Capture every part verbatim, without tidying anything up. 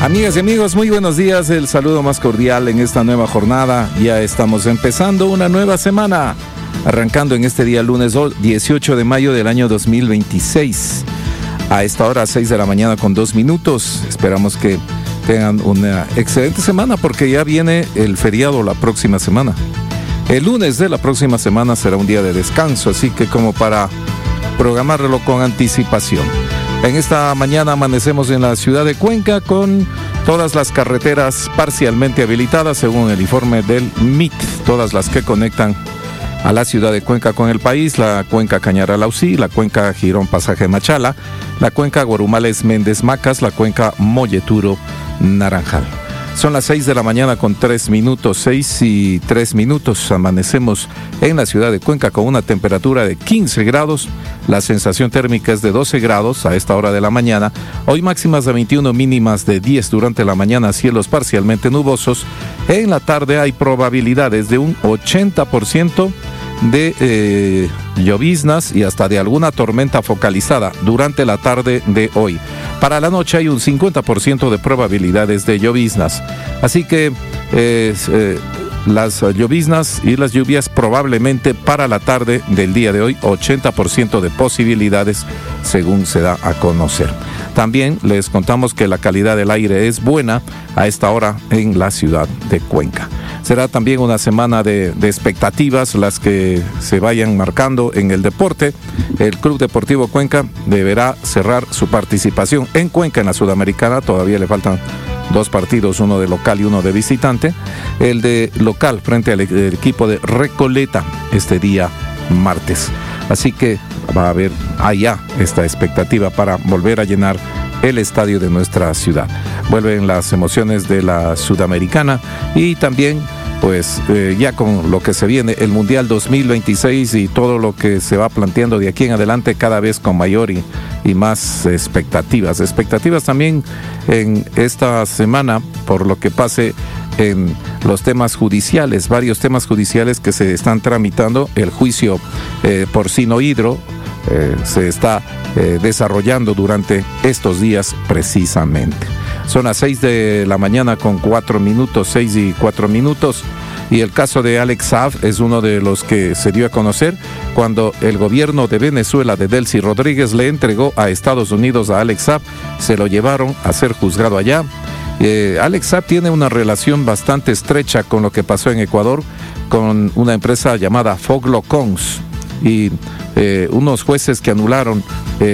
Amigas y amigos, muy buenos días. El saludo más cordial en esta nueva jornada. Ya estamos empezando una nueva semana, arrancando en este día lunes dieciocho de mayo del año dos mil veintiséis. A esta hora, seis de la mañana con dos minutos. Esperamos que tengan una excelente semana porque ya viene el feriado la próxima semana. El lunes de la próxima semana será un día de descanso, así que como para programarlo con anticipación. En esta mañana amanecemos en la ciudad de Cuenca con todas las carreteras parcialmente habilitadas según el informe del M I T, todas las que conectan a la ciudad de Cuenca con el país: la cuenca Cañara-Lausí, la cuenca Girón-Pasaje Machala, la cuenca Guarumales-Méndez-Macas, la cuenca Molleturo-Naranjal. Son las seis de la mañana con tres minutos, seis y tres minutos. Amanecemos en la ciudad de Cuenca con una temperatura de quince grados. La sensación térmica es de doce grados a esta hora de la mañana. Hoy máximas de veintiuno, mínimas de diez. Durante la mañana cielos parcialmente nubosos. En la tarde hay probabilidades de un ochenta por ciento de eh, lloviznas y hasta de alguna tormenta focalizada durante la tarde de hoy. Para la noche hay un cincuenta por ciento de probabilidades de lloviznas. Así que eh, eh, las lloviznas y las lluvias probablemente para la tarde del día de hoy, ochenta por ciento de posibilidades según se da a conocer. También les contamos que la calidad del aire es buena a esta hora en la ciudad de Cuenca. Será también una semana de, de expectativas las que se vayan marcando en el deporte. El Club Deportivo Cuenca deberá cerrar su participación en Cuenca en la Sudamericana. Todavía le faltan dos partidos, uno de local y uno de visitante. El de local frente al el equipo de Recoleta este día martes. Así que va a haber allá esta expectativa para volver a llenar el estadio de nuestra ciudad. Vuelven las emociones de la Sudamericana y también pues eh, ya con lo que se viene, el Mundial dos mil veintiséis y todo lo que se va planteando de aquí en adelante, cada vez con mayor y, y más expectativas. Expectativas también en esta semana por lo que pase en los temas judiciales, varios temas judiciales que se están tramitando. El juicio eh, porcino hidro eh, se está eh, desarrollando durante estos días precisamente. Son las seis de la mañana con cuatro minutos, seis y cuatro minutos. Y el caso de Alex Saab es uno de los que se dio a conocer cuando el gobierno de Venezuela de Delcy Rodríguez le entregó a Estados Unidos a Alex Saab. Se lo llevaron a ser juzgado allá. Eh, Alex Saab tiene una relación bastante estrecha con lo que pasó en Ecuador, con una empresa llamada Foglocons. Y eh, unos jueces que anularon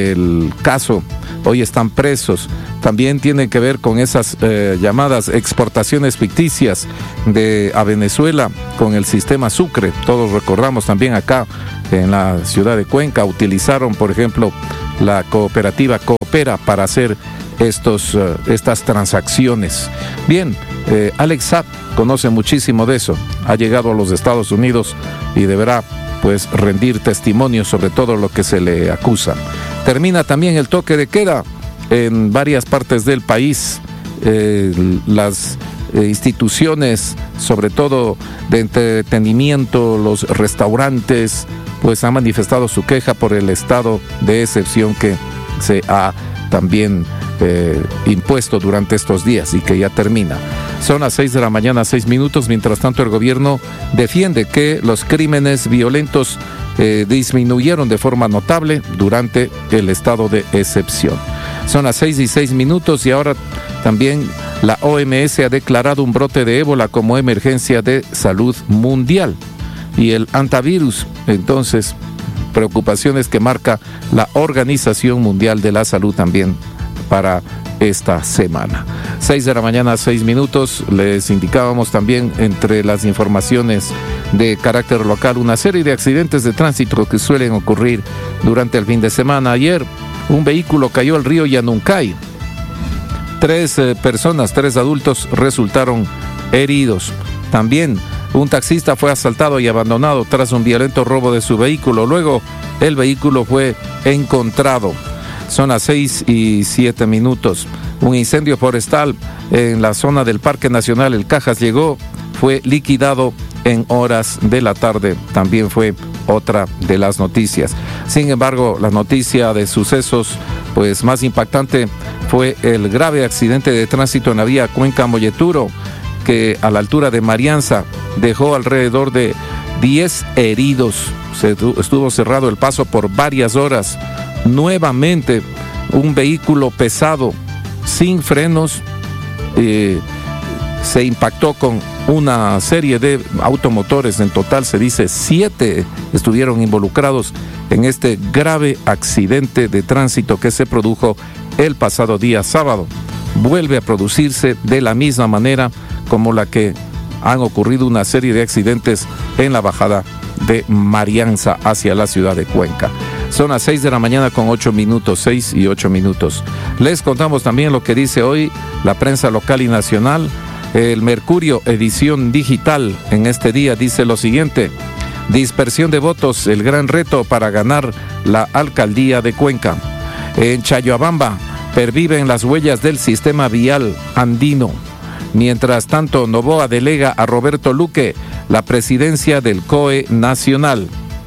el caso hoy están presos. También tiene que ver con esas eh, llamadas exportaciones ficticias de a Venezuela con el sistema Sucre. Todos recordamos también acá en la ciudad de Cuenca utilizaron, por ejemplo, la cooperativa Coopera para hacer estos, uh, estas transacciones. Bien, eh, Alex Saab conoce muchísimo de eso. Ha llegado a los Estados Unidos y deberá pues rendir testimonio sobre todo lo que se le acusa. Termina también el toque de queda en varias partes del país. Eh, las eh, instituciones, sobre todo de entretenimiento, los restaurantes, pues han manifestado su queja por el estado de excepción que se ha también eh, impuesto durante estos días y que ya termina. Son las seis de la mañana, seis minutos. Mientras tanto, el gobierno defiende que los crímenes violentos eh, disminuyeron de forma notable durante el estado de excepción. Son las seis y seis minutos y ahora también la O M S ha declarado un brote de ébola como emergencia de salud mundial. Y el antivirus, entonces, preocupaciones que marca la Organización Mundial de la Salud también para esta semana. seis de la mañana, seis minutos. Les indicábamos también entre las informaciones de carácter local una serie de accidentes de tránsito que suelen ocurrir durante el fin de semana. Ayer un vehículo cayó al río Yanuncay. Tres eh, personas, tres adultos resultaron heridos. También un taxista fue asaltado y abandonado tras un violento robo de su vehículo. Luego el vehículo fue encontrado. Son las seis y siete minutos. Un incendio forestal en la zona del Parque Nacional El Cajas llegó, fue liquidado en horas de la tarde. También fue otra de las noticias. Sin embargo, la noticia de sucesos pues más impactante fue el grave accidente de tránsito en la vía Cuenca-Molleturo, que a la altura de Marianza dejó alrededor de diez heridos. Se estuvo cerrado el paso por varias horas. Nuevamente, un vehículo pesado, sin frenos, eh, se impactó con una serie de automotores. En total, se dice, siete estuvieron involucrados en este grave accidente de tránsito que se produjo el pasado día sábado. Vuelve a producirse de la misma manera como la que han ocurrido una serie de accidentes en la bajada de Marianza hacia la ciudad de Cuenca. Son las seis de la mañana con ocho minutos, seis y ocho minutos. Les contamos también lo que dice hoy la prensa local y nacional. El Mercurio, edición digital, en este día dice lo siguiente: dispersión de votos, el gran reto para ganar la alcaldía de Cuenca. En Chayoabamba, perviven las huellas del sistema vial andino. Mientras tanto, Noboa delega a Roberto Luque la presidencia del C O E nacional.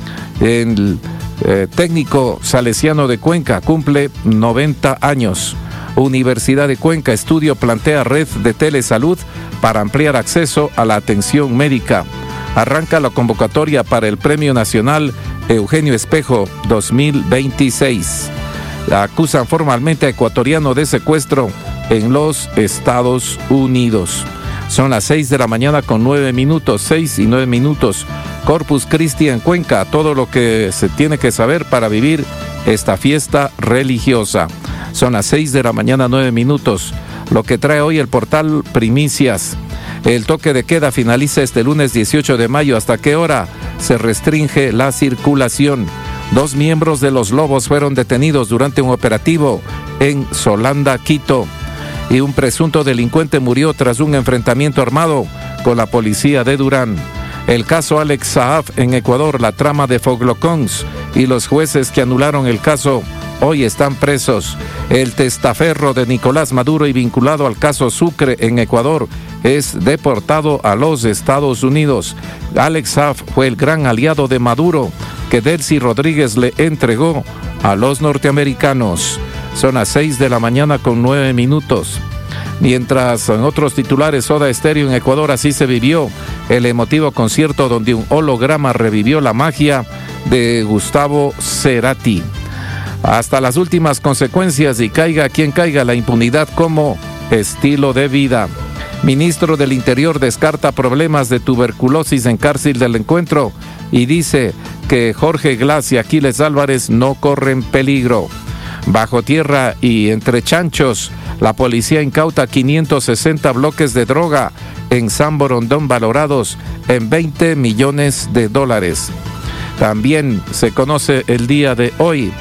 El eh, técnico salesiano de Cuenca cumple noventa años. Universidad de Cuenca Estudio plantea red de telesalud para ampliar acceso a la atención médica. Arranca la convocatoria para el Premio Nacional Eugenio Espejo dos mil veintiséis. Acusan formalmente a ecuatoriano de secuestro en los Estados Unidos. Son las seis de la mañana con nueve minutos, seis y nueve minutos. Corpus Christi en Cuenca, todo lo que se tiene que saber para vivir esta fiesta religiosa. Son las seis de la mañana, nueve minutos. Lo que trae hoy el portal Primicias. El toque de queda finaliza este lunes dieciocho de mayo. ¿Hasta qué hora se restringe la circulación? Dos miembros de los Lobos fueron detenidos durante un operativo en Solanda, Quito. Y un presunto delincuente murió tras un enfrentamiento armado con la policía de Durán. El caso Alex Saab en Ecuador, la trama de Foglocons y los jueces que anularon el caso hoy están presos. El testaferro de Nicolás Maduro y vinculado al caso Sucre en Ecuador es deportado a los Estados Unidos. Alex Saab fue el gran aliado de Maduro que Delcy Rodríguez le entregó a los norteamericanos. Son las seis de la mañana con nueve minutos. Mientras en otros titulares, Soda Stereo en Ecuador, así se vivió el emotivo concierto donde un holograma revivió la magia de Gustavo Cerati. Hasta las últimas consecuencias y caiga quien caiga, la impunidad como estilo de vida. Ministro del Interior descarta problemas de tuberculosis en cárcel del Encuentro y dice que Jorge Glass y Aquiles Álvarez no corren peligro. Bajo tierra y entre chanchos, la policía incauta quinientos sesenta bloques de droga en San Borondón valorados en veinte millones de dólares. También se conoce el día de hoy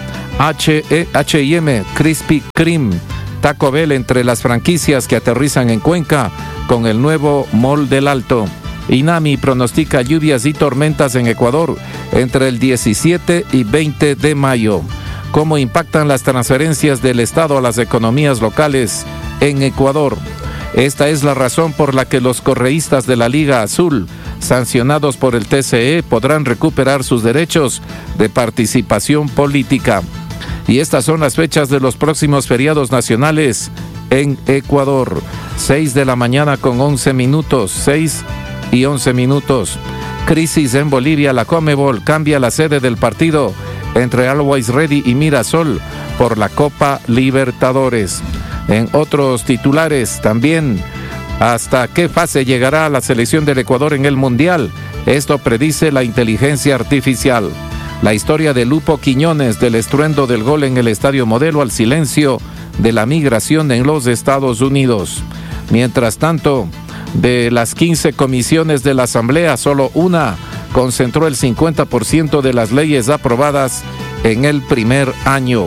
H y M, Krispy Kreme, Taco Bell entre las franquicias que aterrizan en Cuenca con el nuevo Mall del Alto. INAMI pronostica lluvias y tormentas en Ecuador entre el diecisiete y veinte de mayo. ¿Cómo impactan las transferencias del Estado a las economías locales en Ecuador? Esta es la razón por la que los correístas de la Liga Azul, sancionados por el T C E, podrán recuperar sus derechos de participación política. Y estas son las fechas de los próximos feriados nacionales en Ecuador. seis de la mañana con once minutos, seis y once minutos. Crisis en Bolivia, la Conmebol cambia la sede del partido entre Always Ready y Mirasol por la Copa Libertadores. En otros titulares también, ¿hasta qué fase llegará la selección del Ecuador en el Mundial? Esto predice la inteligencia artificial. La historia de Lupo Quiñones, del estruendo del gol en el Estadio Modelo al silencio de la migración en los Estados Unidos. Mientras tanto, de las quince comisiones de la Asamblea, solo una concentró el cincuenta por ciento de las leyes aprobadas en el primer año.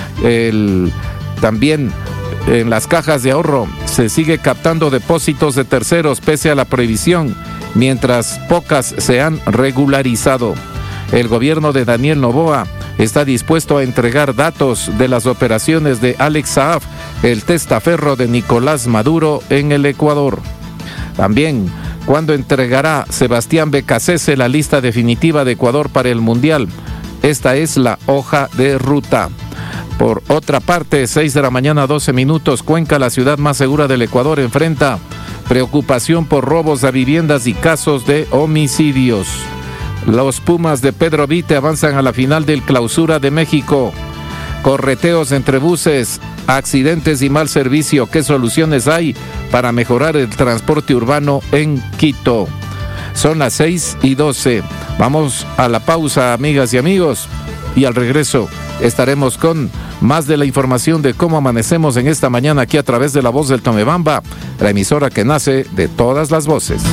El, también en las cajas de ahorro se sigue captando depósitos de terceros pese a la prohibición, mientras pocas se han regularizado. El gobierno de Daniel Noboa está dispuesto a entregar datos de las operaciones de Alex Saab, el testaferro de Nicolás Maduro en el Ecuador. También, ¿cuándo entregará Sebastián Becasese la lista definitiva de Ecuador para el Mundial? Esta es la hoja de ruta. Por otra parte, seis de la mañana, doce minutos, Cuenca, la ciudad más segura del Ecuador, enfrenta preocupación por robos a viviendas y casos de homicidios. Los Pumas de Pedro Vite avanzan a la final del Clausura de México. Correteos entre buses, accidentes y mal servicio. ¿Qué soluciones hay para mejorar el transporte urbano en Quito? Son las seis y doce. Vamos a la pausa, amigas y amigos, y al regreso estaremos con más de la información de cómo amanecemos en esta mañana aquí a través de La Voz del Tomebamba, la emisora que nace de todas las voces.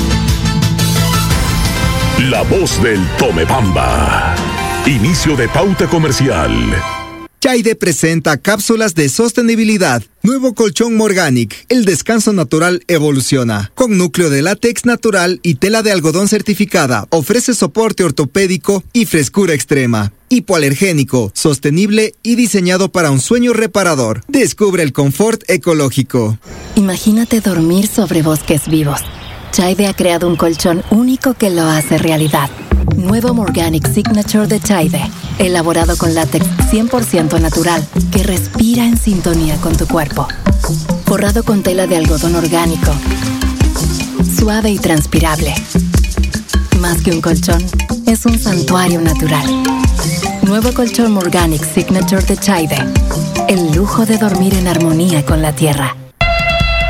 La Voz del Tomebamba. Inicio de pauta comercial. Chaide presenta cápsulas de sostenibilidad. Nuevo colchón Morganic. El descanso natural evoluciona. Con núcleo de látex natural y tela de algodón certificada. Ofrece soporte ortopédico y frescura extrema. Hipoalergénico, sostenible y diseñado para un sueño reparador. Descubre el confort ecológico. Imagínate dormir sobre bosques vivos. Chaide ha creado un colchón único que lo hace realidad. Nuevo Morganic Signature de Chaide, elaborado con látex cien por ciento natural, que respira en sintonía con tu cuerpo. Forrado con tela de algodón orgánico, suave y transpirable. Más que un colchón, es un santuario natural. Nuevo colchón Morganic Signature de Chaide, el lujo de dormir en armonía con la tierra.